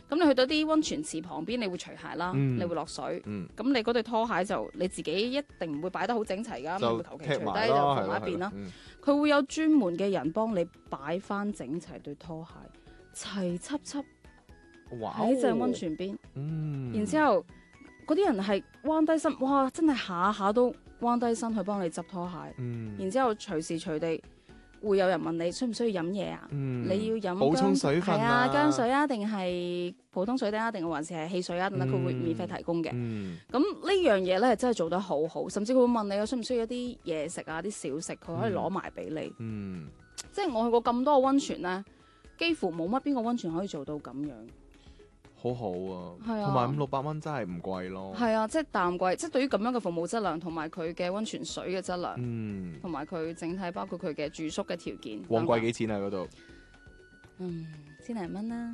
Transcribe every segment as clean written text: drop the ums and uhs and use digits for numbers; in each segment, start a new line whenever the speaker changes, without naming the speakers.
咁你去到啲溫泉池旁邊，你會除鞋啦，你會落水。咁你嗰對拖鞋就你自己一定唔會擺得好整齊㗎，唔會求其除低就放埋一邊啦。佢會有專門嘅人幫你擺翻整齊對拖鞋，齊輯輯喺正溫泉邊。然之後嗰啲人係彎低身，哇！真係下下都彎低身去幫你執拖鞋。然之後隨時隨地會有人問你需唔需要飲嘢啊？你要飲
補充水分啊，
薑水啊，定係普通水啊，定還是係汽水啊？等等，佢會免費提供嘅。咁呢樣嘢咧真係做得好好，甚至佢會問你需唔需要一啲嘢食啊、啲小食，佢可以攞埋俾你。即係我去過咁多個溫泉咧，幾乎冇乜邊個溫泉可以做到咁樣。
好好啊，同埋500-600蚊真係唔貴咯。
係啊，即係淡貴，即係對於咁樣嘅服務質量，同埋佢嘅溫泉水嘅質量，同埋佢整體包括佢嘅住宿嘅條件。
旺季幾錢啊？嗰度
千零蚊啦。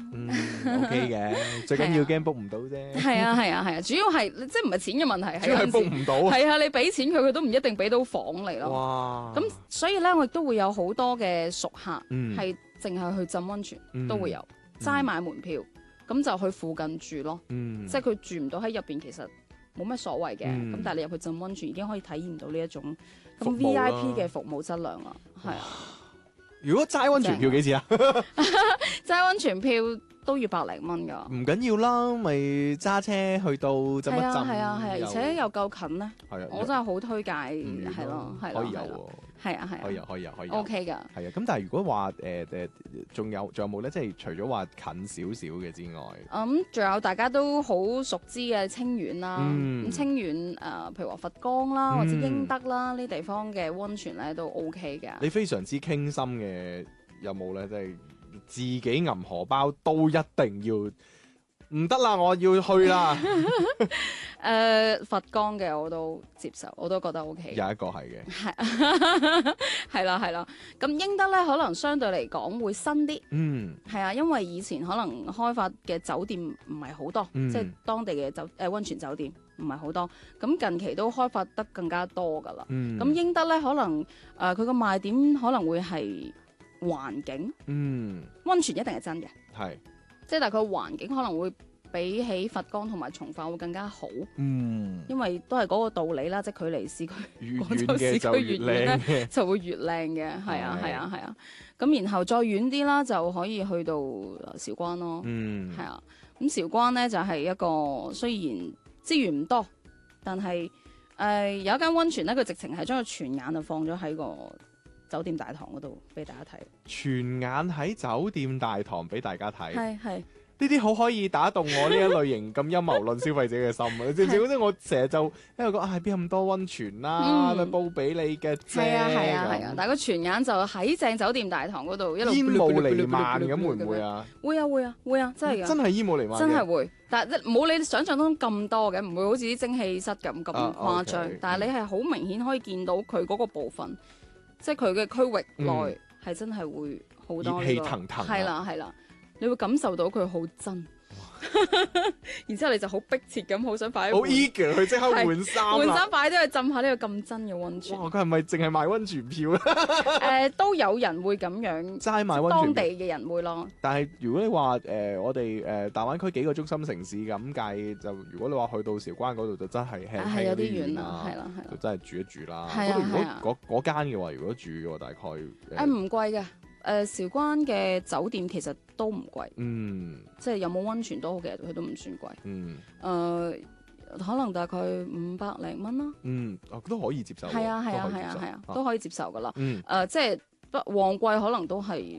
OK 嘅，最緊要驚 book 唔到啫。
係啊，主要係即係唔係錢嘅問題，
主要係 book 唔到。
係啊，你俾錢佢都唔一定俾到房嚟咯。
哇！
咁所以咧，我亦都會有好多嘅熟客係淨係去浸溫泉，都會有齋買門票。咁就去附近住咯，即係佢住唔到喺入邊，其實冇乜所謂嘅。咁但係你入去浸溫泉已經可以體驗到呢一種咁 VIP 嘅服務質量啦。係啊，
如果齋溫泉票幾錢啊？
齋溫泉票都要100零蚊噶。
唔緊要啦，咪揸車去到浸一浸。
係啊，而且又夠近咧。
係啊，
我真係好推介，係咯，
可以有喎。
係啊，
可以有
OK 㗎。
係啊，咁但係如果話仲有冇咧？即係除咗話近少少嘅之外，
仲有大家都好熟知嘅清遠啦。咁清遠譬如話佛岡啦，或者英德啦呢地方嘅溫泉咧都 OK 嘅。
你非常之傾心嘅有冇咧？即係自己揞荷包都一定要。唔得啦，我要去啦。
佛岡嘅我都接受，我都覺得 OK。
有一個係嘅，
係啦。咁英德咧可能相對嚟講會新啲，係啊，因為以前可能開發嘅酒店唔係好多，即係當地嘅溫泉酒店唔係好多。咁近期都開發得更加多噶啦。咁英德咧可能佢個賣點可能會係環境，溫泉一定係真嘅，
係。
即係大概環境可能會比起佛岡同埋從化會更加好，因為都係嗰個道理啦，即係距離市區廣州市區越遠咧，就會越靚嘅，係啊。咁然後再遠啲啦，就可以去到韶關咯，係啊。咁韶關咧就係一個雖然資源唔多，但係有一間溫泉咧，佢直情係將個泉眼就放咗喺個酒店大堂嗰度俾大家睇，
泉眼喺酒店大堂俾大家睇，
係
呢啲好可以打動我呢一類型咁陰謀論消費者嘅心啊！你知唔知？嗰啲我成日就喺度講，邊咁多溫泉啦，報俾你嘅啫。
係啊！但係個泉眼就喺正酒店大堂嗰度一路
煙霧瀰漫咁，會唔會啊？
會啊！真係㗎，
真係煙霧瀰漫，
真係會。但係冇你想象中咁多嘅，唔會好似啲蒸汽室咁誇張。但係你係好明顯可以見到佢嗰個部分。即係佢嘅區域內係真係會好多
熱氣騰騰，
係啦，你會感受到佢好真，然之後你就好迫切咁好想快啲，
好 eager 去即刻換衫
快啲去浸下呢個咁真嘅溫泉。
哇！佢係咪淨係賣溫泉票咧？
都有人會咁樣，
齋賣溫泉票，
當地嘅人會咯。
但係如果你話我哋大灣區幾個中心城市咁計，就如果你話去到韶關嗰度，就真係
係有啲遠啦，係啦，
就真係住一住啦。
係啊，
如果嗰間嘅話，如果住嘅話，大概
唔貴嘅。韶關嘅酒店其實都唔貴，即係有冇溫泉都好嘅，佢都唔算貴，可能大概500零蚊啦，
都可以接受，
係啊，都可以接受噶啦，即係旺季可能都係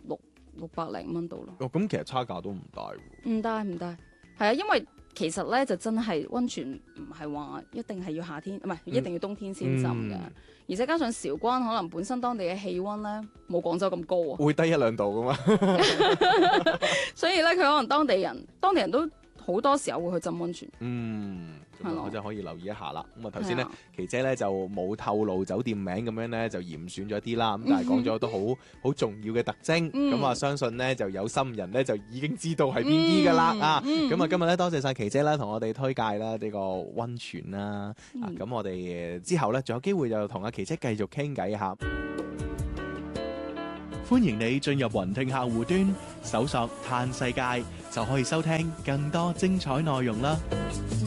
600零蚊到咯。
咁其實差價都唔大喎，
唔大，係啊，因為其實咧就真係溫泉唔係話一定係要夏天，唔係一定要冬天先浸嘅，而且加上韶關可能本身當地嘅氣溫咧冇廣州咁高啊，
會低1-2度噶嘛，
所以咧佢可能當地人都好多時候會去浸溫泉。
我就可以留意一下啦。咁頭先咧，琪姐咧就冇透露酒店名咁樣咧，就嚴選咗啲啦。咁但係講咗都好重要嘅特徵。咁相信咧就有心人咧就已經知道係邊啲噶啦。咁今日咧多謝晒琪姐啦，同我哋推介啦呢個溫泉啦。咁我哋之後咧仲有機會就同阿琪姐繼續傾偈下。
歡迎你進入雲聽客戶端，搜索嘆世界，就可以收聽更多精彩內容啦。